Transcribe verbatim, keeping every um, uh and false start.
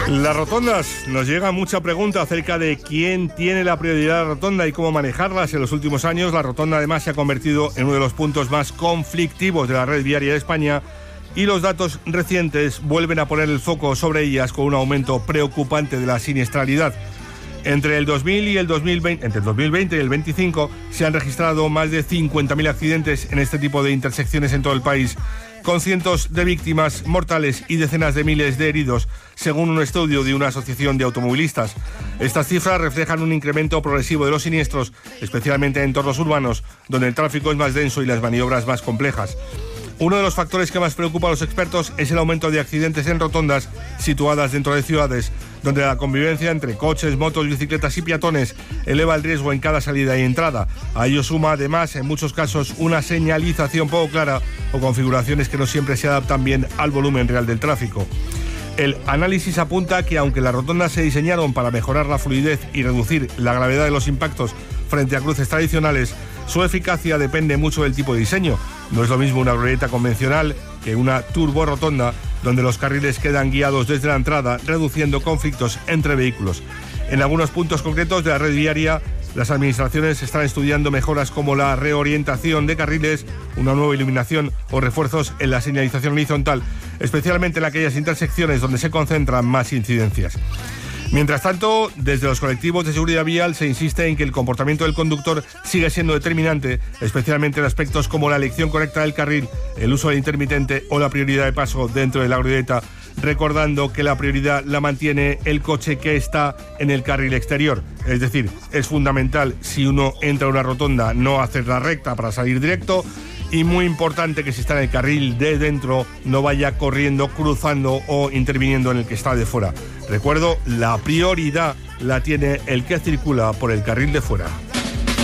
Las rotondas, nos llega mucha pregunta acerca de quién tiene la prioridad de la rotonda y cómo manejarlas. En los últimos años, la rotonda además se ha convertido en uno de los puntos más conflictivos de la red viaria de España y los datos recientes vuelven a poner el foco sobre ellas con un aumento preocupante de la siniestralidad. Entre el dos mil y el dos mil veinte, entre el dos mil veinte y el veinticinco se han registrado más de cincuenta mil accidentes en este tipo de intersecciones en todo el país, con cientos de víctimas mortales y decenas de miles de heridos, según un estudio de una asociación de automovilistas. Estas cifras reflejan un incremento progresivo de los siniestros, especialmente en entornos urbanos, donde el tráfico es más denso y las maniobras más complejas. Uno de los factores que más preocupa a los expertos es el aumento de accidentes en rotondas situadas dentro de ciudades, donde la convivencia entre coches, motos, bicicletas y peatones eleva el riesgo en cada salida y entrada. A ello suma, además, en muchos casos, una señalización poco clara o configuraciones que no siempre se adaptan bien al volumen real del tráfico. El análisis apunta que, aunque las rotondas se diseñaron para mejorar la fluidez y reducir la gravedad de los impactos frente a cruces tradicionales, su eficacia depende mucho del tipo de diseño. No es lo mismo una glorieta convencional que una turborotonda, donde los carriles quedan guiados desde la entrada, reduciendo conflictos entre vehículos. En algunos puntos concretos de la red viaria, las administraciones están estudiando mejoras como la reorientación de carriles, una nueva iluminación o refuerzos en la señalización horizontal, especialmente en aquellas intersecciones donde se concentran más incidencias. Mientras tanto, desde los colectivos de seguridad vial se insiste en que el comportamiento del conductor sigue siendo determinante, especialmente en aspectos como la elección correcta del carril, el uso del intermitente o la prioridad de paso dentro de la glorieta, recordando que la prioridad la mantiene el coche que está en el carril exterior. Es decir, es fundamental, si uno entra a una rotonda, no hacer la recta para salir directo, y muy importante que si está en el carril de dentro no vaya corriendo, cruzando o interviniendo en el que está de fuera. Recuerdo, la prioridad la tiene el que circula por el carril de fuera.